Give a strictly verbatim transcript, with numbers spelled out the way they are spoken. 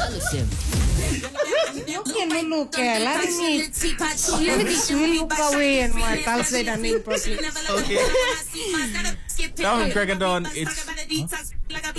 fellowship. Okay, no look, let me. Let me look away and my translate and name properly. Okay. That was Greg and Dawn. It's. Huh?